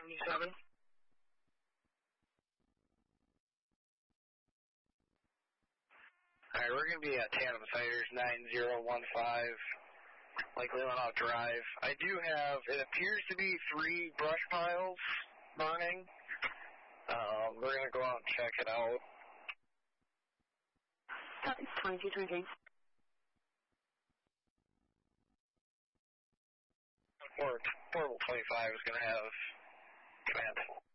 77. Alright, we're going to be at Tandem Fighters 9015, Lake Leelanau Drive. I do have, it appears to be 3 brush piles burning. We're going to go out and check it out. Copy, 2223. Portable 25 is going to have command.